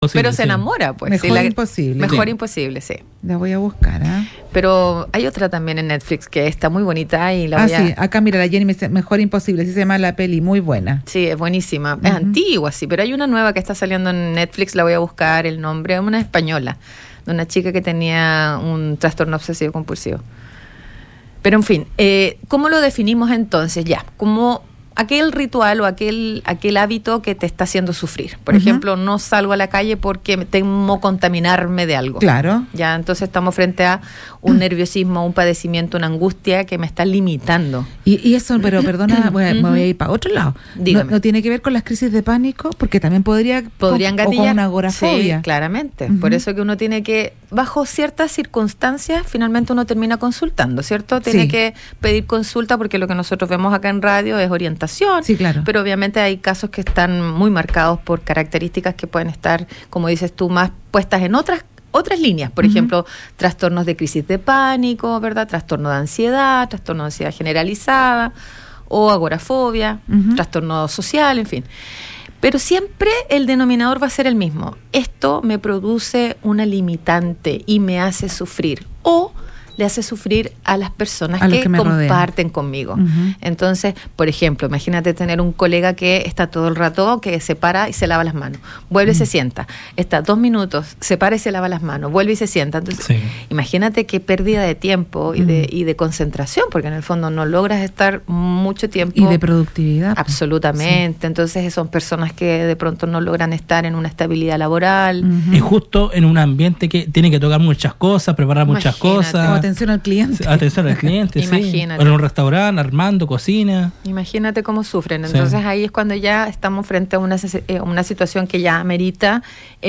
pero se enamora, pues. Mejor imposible. Mejor imposible, sí. La voy a buscar, ¿eh? Pero hay otra también en Netflix que está muy bonita y la voy a... sí, acá mira, la Jenny me dice Mejor Imposible, así se llama la peli, muy buena. Sí, es buenísima. Es antigua, sí, pero hay una nueva que está saliendo en Netflix, la voy a buscar, el nombre, es una española, de una chica que tenía un trastorno obsesivo compulsivo. Pero en fin, ¿cómo lo definimos entonces? Ya, como aquel ritual o aquel hábito que te está haciendo sufrir. Por ejemplo, no salgo a la calle porque temo contaminarme de algo. Claro. Ya, entonces estamos frente a un nerviosismo, un padecimiento, una angustia que me está limitando. Y eso, pero perdona, me voy a ir para otro lado. ¿No tiene que ver con las crisis de pánico? Porque también podrían gatillar. O con una agorafobia. Sí, claramente. Por eso que uno tiene que, bajo ciertas circunstancias, finalmente uno termina consultando, ¿cierto? Tiene que pedir consulta porque lo que nosotros vemos acá en radio es orientación. Sí, claro. Pero obviamente hay casos que están muy marcados por características que pueden estar, como dices tú, más puestas en otras líneas, por ejemplo, trastornos de crisis de pánico, ¿verdad? Trastorno de ansiedad generalizada o agorafobia, trastorno social, en fin. Pero siempre el denominador va a ser el mismo. Esto me produce una limitante y me hace sufrir. O le hace sufrir a las personas que comparten conmigo. Entonces, por ejemplo, imagínate tener un colega que está todo el rato, que se para y se lava las manos, vuelve y se sienta, está 2 minutos, se para y se lava las manos, vuelve y se sienta. Entonces, imagínate qué pérdida de tiempo y de concentración, porque en el fondo no logras estar mucho tiempo. Y de productividad. Absolutamente. Entonces, son personas que de pronto no logran estar en una estabilidad laboral. Y justo en un ambiente que tiene que tocar muchas cosas, preparar muchas cosas. Atención al cliente. Atención al cliente, Imagínate. O en un restaurante, armando, cocina. Imagínate cómo sufren. Entonces ahí es cuando ya estamos frente a una situación que ya amerita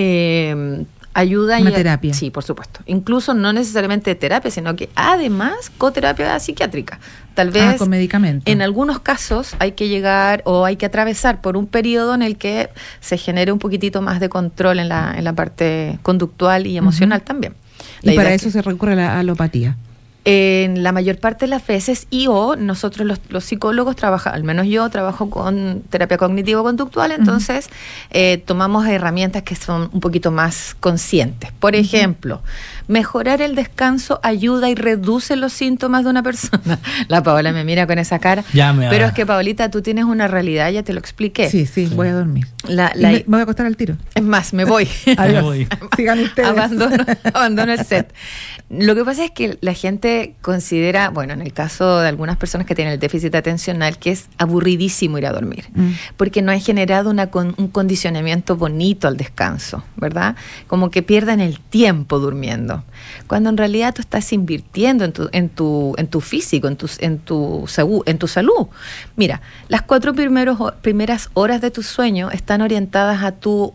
ayuda. Una terapia. Sí, por supuesto. Incluso no necesariamente terapia, sino que además coterapia psiquiátrica. Tal vez con medicamentos. En algunos casos hay que llegar o hay que atravesar por un periodo en el que se genere un poquitito más de control en la parte conductual y emocional también. Y para eso se recurre a la alopatía. En la mayor parte de las veces, nosotros los psicólogos al menos yo trabajo con terapia cognitivo-conductual, entonces tomamos herramientas que son un poquito más conscientes. Por ejemplo, mejorar el descanso ayuda y reduce los síntomas de una persona. La Paola me mira con esa cara. Pero es que, Paolita, tú tienes una realidad, ya te lo expliqué. Sí, voy a dormir. Me voy a acostar al tiro. Es más, me voy. Adiós. Sigan ustedes. Abandono el set. Lo que pasa es que la gente considera, bueno, en el caso de algunas personas que tienen el déficit atencional, que es aburridísimo ir a dormir, porque no han generado un condicionamiento bonito al descanso, ¿verdad? Como que pierden el tiempo durmiendo, cuando en realidad tú estás invirtiendo en tu físico, en tu salud. Mira, las 4 primeras horas de tu sueño están orientadas a tu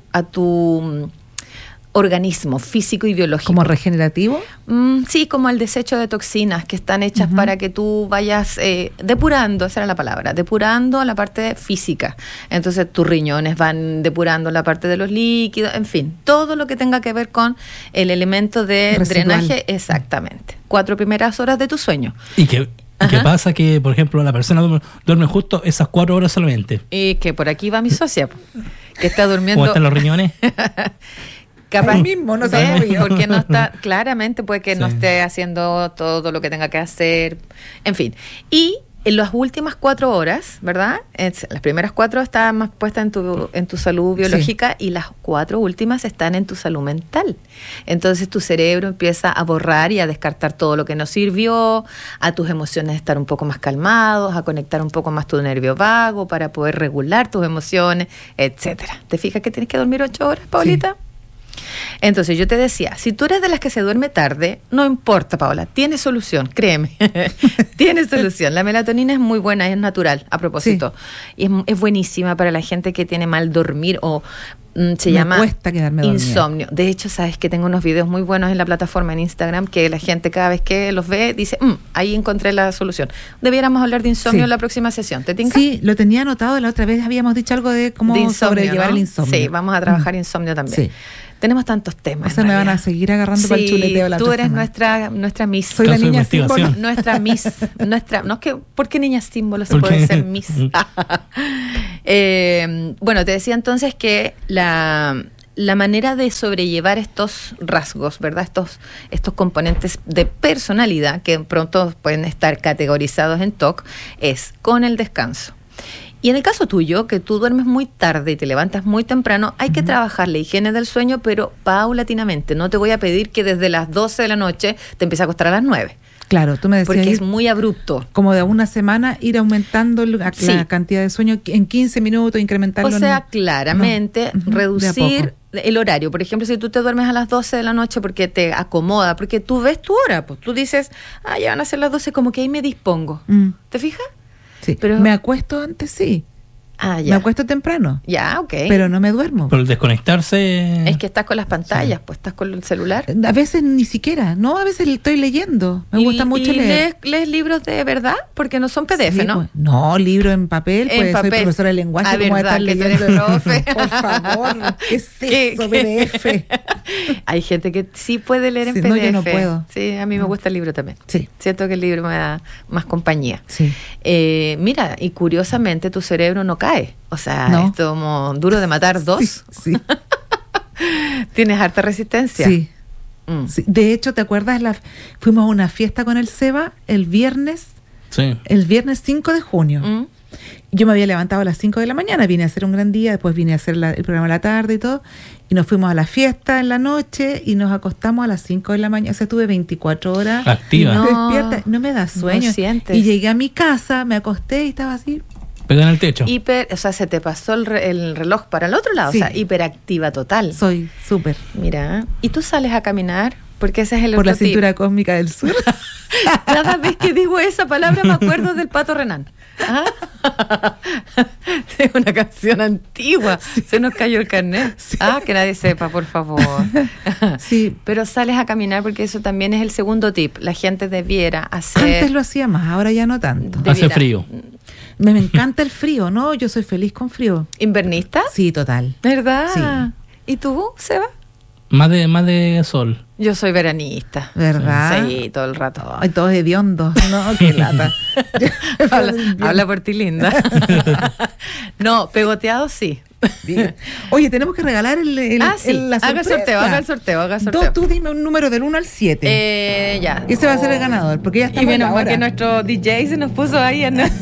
organismo físico y biológico. ¿Como regenerativo? Sí, como el desecho de toxinas que están hechas para que tú vayas depurando, esa era la palabra, depurando la parte física. Entonces tus riñones van depurando la parte de los líquidos, en fin, todo lo que tenga que ver con el elemento de drenaje, exactamente. 4 primeras horas de tu sueño. ¿Y qué pasa? Que, por ejemplo, la persona duerme justo esas 4 horas solamente. Y que por aquí va mi socia, que está durmiendo. ¿Cómo están los riñones? Capaz mismo, no sabe, porque no está, claramente puede que no esté haciendo todo lo que tenga que hacer, en fin. Y en las últimas 4 horas, ¿verdad? Las primeras 4 están más puestas en tu salud biológica y las 4 últimas están en tu salud mental. Entonces tu cerebro empieza a borrar y a descartar todo lo que no sirvió, a tus emociones estar un poco más calmados, a conectar un poco más tu nervio vago para poder regular tus emociones, etcétera. ¿Te fijas que tienes que dormir 8 horas, Paolita? Sí. Entonces yo te decía, si tú eres de las que se duerme tarde, no importa, Paola, tiene solución, créeme. Tiene solución. La melatonina es muy buena, es natural, a propósito. Y es buenísima para la gente que tiene mal dormir o se llama cuesta quedarme dormida. Insomnio. De hecho, sabes que tengo unos videos muy buenos en la plataforma en Instagram que la gente cada vez que los ve dice, ahí encontré la solución. Debiéramos hablar de insomnio en la próxima sesión. ¿Te tinca? Sí, lo tenía anotado, la otra vez habíamos dicho algo de cómo sobrellevar el insomnio. Sí, vamos a trabajar insomnio también. Sí. Tenemos tantos temas. O sea, me van a seguir agarrando para el chuleteo la tú eres nuestra Miss. Soy la niña símbolo. Nuestra Miss. No es que, ¿por qué niña símbolo se puede ser Miss? Bueno, te decía entonces que la manera de sobrellevar estos rasgos, ¿verdad? Estos componentes de personalidad que pronto pueden estar categorizados en TOC es con el descanso. Y en el caso tuyo, que tú duermes muy tarde y te levantas muy temprano, hay que trabajar la higiene del sueño, pero paulatinamente. No te voy a pedir que desde las 12 de la noche te empieces a acostar a las 9. Claro, tú me decías. Porque es muy abrupto. Como de una semana ir aumentando la cantidad de sueño en 15 minutos, incrementarlo. O sea, claramente reducir el horario. Por ejemplo, si tú te duermes a las 12 de la noche porque te acomoda, porque tú ves tu hora, pues tú dices, ya van a ser las 12, como que ahí me dispongo. ¿Te fijas? Sí, pero me acuesto antes, sí. Ya. Me acuesto temprano. Ya, ok. Pero no me duermo. Por el desconectarse. Es que estás con las pantallas, pues estás con el celular. A veces ni siquiera, ¿no? A veces estoy leyendo. Me gusta mucho leer. ¿Lees libros de verdad? Porque no son PDF, ¿no? Pues, no, libro en papel. Pues soy profesora de lenguaje. ¿Cómo voy a estar leyendo? Profe. Por favor, ¿qué es eso, PDF? Hay gente que sí puede leer en PDF. No, yo no puedo. Sí, a mí me gusta el libro también. Sí. Siento que el libro me da más compañía. Sí. Mira, y curiosamente tu cerebro no cae. O sea, es como duro de matar dos. Sí. ¿Tienes harta resistencia? Sí. Sí. De hecho, ¿te acuerdas? Fuimos a una fiesta con el Seba el viernes 5 de junio. Yo me había levantado a las 5 de la mañana, vine a hacer un gran día, después vine a hacer el programa a la tarde y todo, y nos fuimos a la fiesta en la noche y nos acostamos a las 5 de la mañana. O sea, estuve 24 horas activa. Despierta, no me da sueño. Y llegué a mi casa, me acosté y estaba así. Pega en el techo. O sea, se te pasó el reloj para el otro lado, sí. O sea, hiperactiva total. Soy súper. Mira, ¿y tú sales a caminar? Porque ese es el por otro la cintura cósmica del sur. Cada vez que digo esa palabra me acuerdo del Pato Renan. Es una canción antigua. Sí. Se nos cayó el carnet. Sí. Que nadie sepa, por favor. Sí. Pero sales a caminar porque eso también es el segundo tip. La gente debiera hacer. Antes lo hacía más, ahora ya no tanto. Hace frío. Me encanta el frío, ¿no? Yo soy feliz con frío. ¿Invernista? Sí, total. ¿Verdad? Sí. ¿Y tú, Seba? Más de sol. Yo soy veranista. ¿Verdad? Sí, todo el rato. Ay, todos hediondos. No, qué lata. habla por ti, linda. No, pegoteado sí. Bien. Oye, tenemos que regalar la sorpresa. Haga el sorteo. Tú dime un número del 1 al 7. Ya. Ese va a ser el ganador, porque ya está. Y menos mal que nuestro DJ se nos puso ahí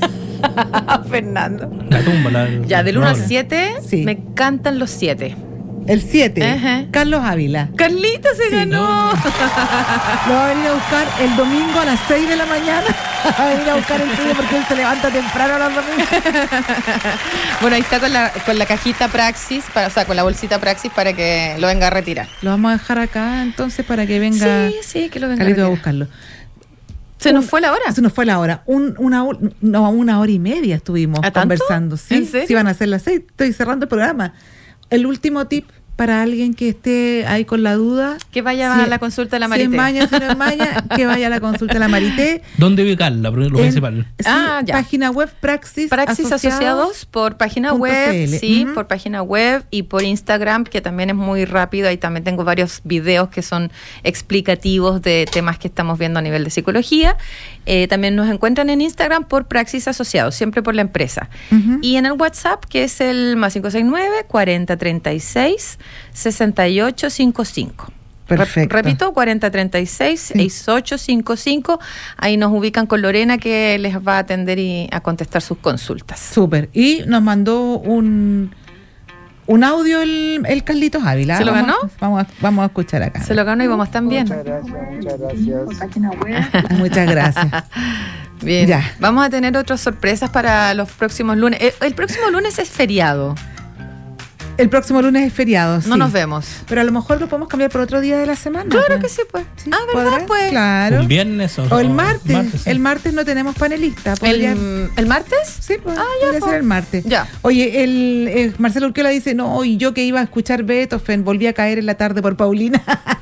a Fernando. La tumba. Ya, del 1 al 7, me encantan los 7. El 7, Carlos Ávila. Carlita se ganó. Lo va a venir a buscar el domingo a las 6 de la mañana. Va a venir a buscar el tuyo porque él se levanta temprano los domingos. Bueno, ahí está con la cajita Praxis, con la bolsita Praxis para que lo venga a retirar. Lo vamos a dejar acá entonces para que venga. Sí, que lo venga Carlito a buscarlo. ¿Se nos fue la hora? Se nos fue la hora. Una hora y media estuvimos conversando. Sí, van a ser las 6. Estoy cerrando el programa. El último tip para alguien que esté ahí con la duda. Que vaya a la consulta de la Marité. Si no es maña, que vaya a la consulta de la Marité. ¿Dónde ubicarla? Lo principal. Ya. Página web Praxis Asociados por página web. Sí, por página web y por Instagram, que también es muy rápido. Ahí también tengo varios videos que son explicativos de temas que estamos viendo a nivel de psicología. También nos encuentran en Instagram por Praxis Asociados, siempre por la empresa. Y en el WhatsApp, que es el +569 4036 6855. Perfecto. Repito, 4036 6855. Ahí nos ubican con Lorena, que les va a atender y a contestar sus consultas. Súper. Y nos mandó un audio el Carlitos Ávila. ¿Se lo ganó? Vamos a escuchar acá. Se lo ganó y vamos también. Muchas gracias. Muchas gracias. Bien. Ya. Vamos a tener otras sorpresas para los próximos lunes. El próximo lunes es feriado. El próximo lunes es feriado. No nos vemos. Pero a lo mejor lo podemos cambiar por otro día de la semana. Claro que sí, pues. ¿Sí? ¿Verdad? Pues. Claro. ¿Un viernes o el martes? Sí. El martes no tenemos panelista. ¿El martes? Sí, pues. Podría ser el martes. Ya. Oye, el Marcelo Urquiola dice, no, y yo que iba a escuchar Beethoven, volví a caer en la tarde por Paulina.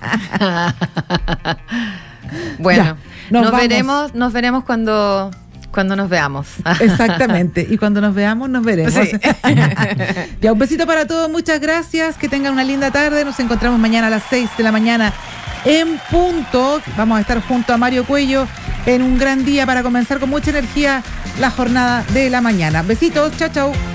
Bueno, nos veremos cuando nos veamos. Exactamente. Y cuando nos veamos, nos veremos. Sí. Ya, un besito para todos. Muchas gracias. Que tengan una linda tarde. Nos encontramos mañana a las 6 de la mañana en punto. Vamos a estar junto a Mario Cuello en un gran día para comenzar con mucha energía la jornada de la mañana. Besitos. Chao, chao.